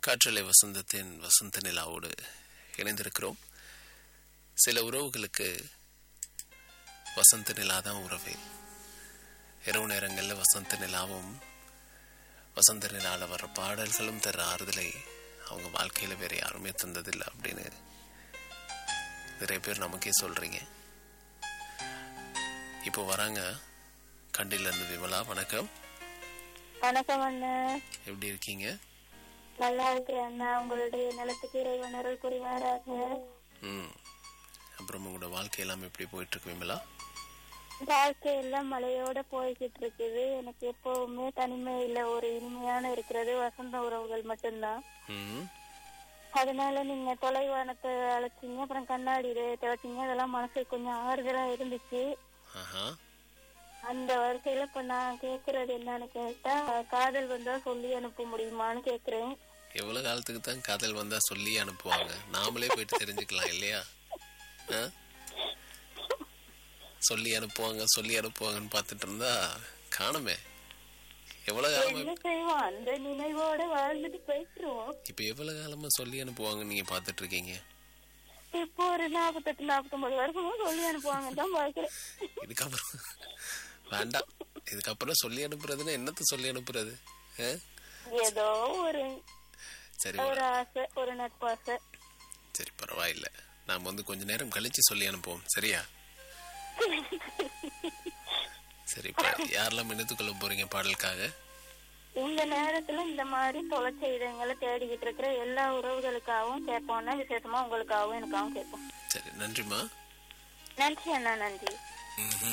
காற்றலை வசந்தத்தின் வசந்த நிலாவோடு இணைந்திருக்கிறோம். சில உறவுகளுக்கு வசந்த நிலா தான் உறவே. இரவு நேரங்களில் வசந்த நிலாவும் வசந்த நிலாவில் வர்ற பாடல்களும் தர ஆறுதலை அவங்க வாழ்க்கையில் வேறு யாருமே தந்ததில்லை அப்படின்னு நிறைய பேர் நமக்கே சொல்கிறீங்க. இப்போ வராங்க கண்டிலேருந்து விமலா. வணக்கம். வணக்கம் அண்ணா, எப்படி இருக்கீங்க? நல்லா இருக்கிறேன் அண்ணா. உங்களுடைய நிலத்துக்கு இறைவன் அருள் புரிவாராக. அப்புறம் உங்களோட வாழ்க்கையெல்லாம் எப்படி போயிட்டு இருக்கு விமலா? வாழ்க்கை எல்லாம் மழையோட போய்கிட்டு இருக்குது. எனக்கு எப்பவுமே தனிமை இல்ல, ஒரு இனிமையான இருக்கிறது வசந்த உறவுகள் மட்டும்தான். அதனால நீங்க தொலைவானத்தை அழைச்சிங்க, அப்புறம் கண்ணாடி தெளிச்சிங்க, அதெல்லாம் மனசுக்கு கொஞ்சம் ஆறுதலா இருந்துச்சு. அந்த வரிசையில இப்ப நான் கேக்குறது என்னன்னு கேட்டா, காதல் வந்தா சொல்லி அனுப்ப முடியுமான்னு கேக்குறேன். எவ்வளவு காலத்துக்கு தான் காதல் வந்தா சொல்லி அனுப்புவாங்க? நாமளே போயிட்டு தெரிஞ்சுக்கலாம் இல்லையா? சொல்லி அனுப்புவாங்கன்னு பாத்துட்டு இருந்தா காணுமே. எவ்வளவு காலமா செய்வோம், அந்த நினைவோட வாழ்ந்துட்டு போயிட்டுருவோம். இப்ப எவ்வளவு காலமா சொல்லி அனுப்புவாங்க நீங்க பாத்துட்டு இருக்கீங்க? இப்போ ஒரு 48-49 வருஷமா சொல்லி அனுப்புவாங்கன்னு தான் பாக்குறேன். இதுக்கப்புறம் வேண்டாம். இதுக்கப்புறம் சொல்லி அனுப்புறதுன்னு என்னத்த சொல்லி அனுப்புறது? ஏதோ ஒரு சரி, ஒரு ஆசை, ஒரு நட்பாசை. சரி, பரவாயில்ல. நாம கொஞ்ச நேரம் கழிச்சு சொல்லி அனுப்புவோம், சரியா? சரி, இப்ப யாரெல்லாம் இணைத்துக்கொள்ள போறீங்க பாடலுக்காக? இந்த நேரத்துல இந்த மாதிரி தொலைச்ச இடங்களை தேடிக்கிட்டு இருக்கிற எல்லா உறவுகளுக்காகவும் கேட்போம்னா, விசேஷமா உங்களுக்காகவும் எனக்காகவும் கேட்போம். சரி, நன்றிமா. நன்றி அண்ணா, நன்றி.